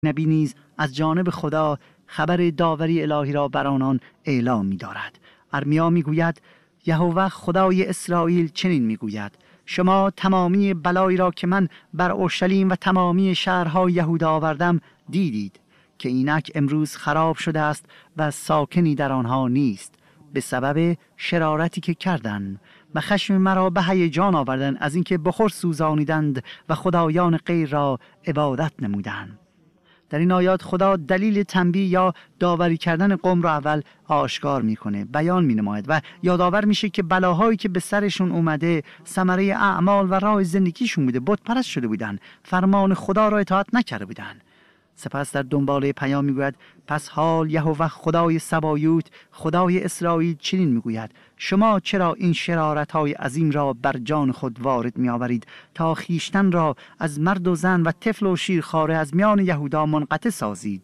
نبی نیز از جانب خدا خبر داوری الهی را بر آنان اعلام می‌دارد. ارمیا می‌گوید یهوه خدای اسرائیل چنین می‌گوید: شما تمامی بلایی را که من بر اورشلیم و تمامی شهرهای یهودا آوردم دیدید که اینک امروز خراب شده است و ساکنی در آنها نیست، به سبب شرارتی که کردند و خشم مرا به هیجان آوردند از اینکه بخور سوزانیدند و خدایان غیر را عبادت نمودند. در این آیات خدا دلیل تنبیه یا داوری کردن قوم را اول آشکار میکنه، بیان مینماید و یادآور میشه که بلاهایی که به سرشون اومده ثمره اعمال و راه زندگیشون بوده. بت پرست شده بودن، فرمان خدا را اطاعت نکرده بودن. سپس در دنباله پیام میگوید: پس حال یهوه خدای سبایوت خدای اسرائیل چنین میگوید: شما چرا این شرارت‌های عظیم را بر جان خود وارد می‌آورید تا خیشتن را از مرد و زن و طفل و شیرخواره از میان یهودا منقطع سازید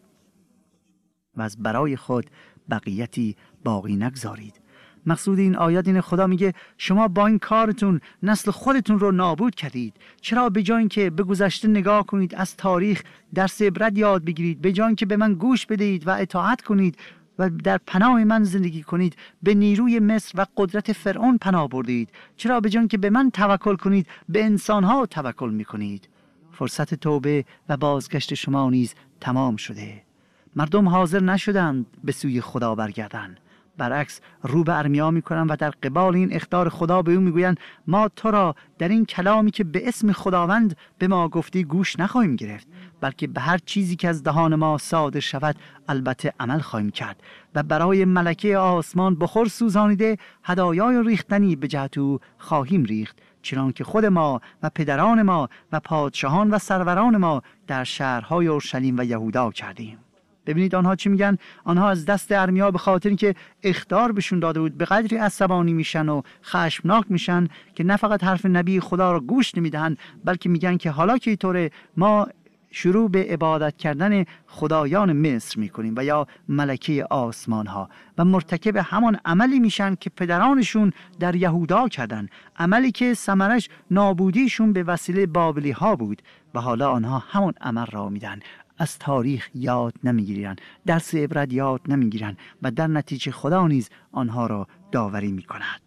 و از برای خود بقیتی باقی نگذارید؟ مقصود این آیات اینه خدا میگه شما با این کارتون نسل خودتون رو نابود کردید. چرا به جای اینکه به گذشته نگاه کنید، از تاریخ درس عبرت یاد بگیرید، به جای اینکه به من گوش بدهید و اطاعت کنید و در پناه من زندگی کنید، به نیروی مصر و قدرت فرعون پناه بردید؟ چرا به جای اینکه به من توکل کنید به انسانها توکل میکنید؟ فرصت توبه و بازگشت شما نیز تمام شده. مردم حاضر نشدند به سوی خدا برگردند، برعکس رو به ارمیا میکنن و در قبال این اخطار خدا به او میگویند: ما تو را در این کلامی که به اسم خداوند به ما گفتی گوش نخواهیم گرفت، بلکه به هر چیزی که از دهان ما صادر شود البته عمل خواهیم کرد و برای ملکه آسمان بخور سوزانیده هدایای ریختنی به جهت او خواهیم ریخت، چنان که خود ما و پدران ما و پادشاهان و سروران ما در شهرهای اورشلیم و یهودا کردیم. ببینید آنها چی میگن؟ آنها از دست ارمیا به خاطر اینکه اخطار بهشون داده بود به قدری عصبانی میشن و خشمناک میشن که نه فقط حرف نبی خدا را گوش نمیدهن، بلکه میگن که حالا که اینطوره ما شروع به عبادت کردن خدایان مصر میکنیم و یا ملکه آسمان ها و مرتکب همان عملی میشن که پدرانشون در یهودا کردن، عملی که ثمرش نابودیشون به وسیله بابلی ها بود و حالا آنها همان عمل را میدن. از تاریخ یاد نمیگیرن، درس عبرت یاد نمیگیرن و در نتیجه خدا نیز آنها را داوری میکند.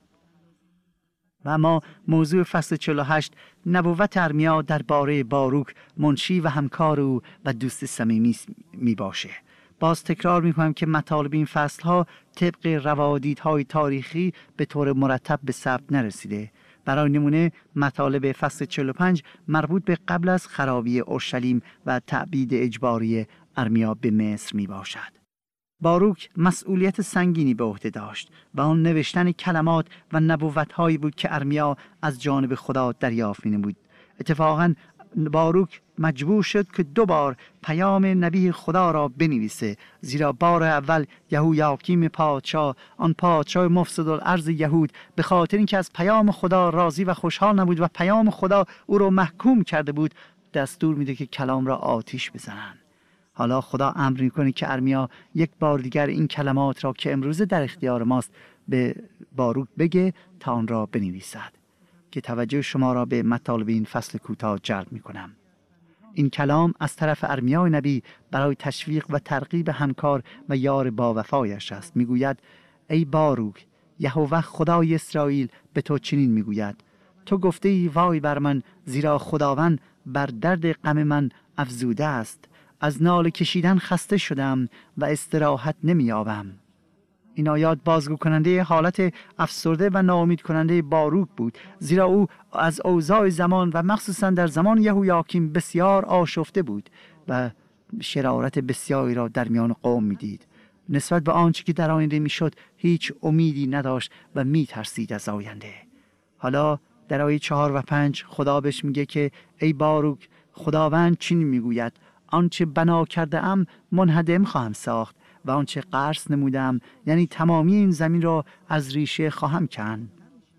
و اما موضوع فصل 48 نبوت ارمیا درباره باروک منشی و همکار او و دوست صمیمی می باشه. باز تکرار میکنم که مطالب این فصل ها طبق روادیدهای تاریخی به طور مرتب به ثبت نرسیده. برای نمونه مطالب فصل 45 مربوط به قبل از خرابی اورشلیم و تبعید اجباری ارمیا به مصر می باشد. باروک مسئولیت سنگینی به عهده داشت و آن نوشتن کلمات و نبوت‌هایی بود که ارمیا از جانب خدا دریافت می‌نمود. اتفاقاً باروک مجبور شد که 2 بار پیام نبی خدا را بنویسه، زیرا بار اول یهویاکیم پادشاه، آن پادشاه مفسد الارض یهود، به خاطر اینکه از پیام خدا راضی و خوشحال نبود و پیام خدا او را محکوم کرده بود، دستور میده که کلام را آتش بزنن. حالا خدا امر میکنه که ارمیا 1 بار دیگر این کلمات را که امروز در اختیار ماست به باروک بگه تا آن را بنویسد. که توجه شما را به مطالب این فصل کوتاه جلب میکنم. این کلام از طرف ارمیا نبی برای تشویق و ترغیب همکار و یار با وفایش است. میگوید: ای باروک، یهوه خدای اسرائیل به تو چنین میگوید: تو گفته ای وای بر من، زیرا خداوند بر درد غم من افزوده است. از ناله کشیدن خسته شدم و استراحت نمی‌یابم. این آیات بازگو کننده حالت افسرده و ناامید کننده باروک بود، زیرا او از اوضاع زمان و مخصوصا در زمان یهویاکیم بسیار آشفته بود و شرارت بسیاری را در میان قوم میدید. نسبت به آنچه که در آینده میشد هیچ امیدی نداشت و میترسید از آینده. حالا در آیه 4 و 5 خدا بهش میگه که ای باروک، خداوند چنین میگوید: آنچه بنا کرده ام منهدم خواهم ساخت و آنچه غرس نمودم، یعنی تمامی این زمین را از ریشه خواهم کند.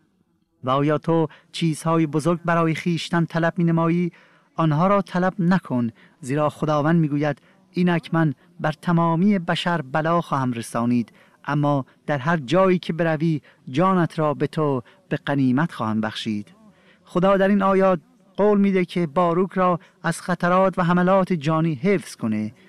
و آیا تو چیزهای بزرگ برای خیشتن طلب می نمایی؟ آنها را طلب نکن، زیرا خداوند می گوید: اینک من بر تمامی بشر بلا خواهم رسانید، اما در هر جایی که بروی جانت را به تو به غنیمت خواهم بخشید. خدا در این آیات قول میده که باروک را از خطرات و حملات جانی حفظ کنه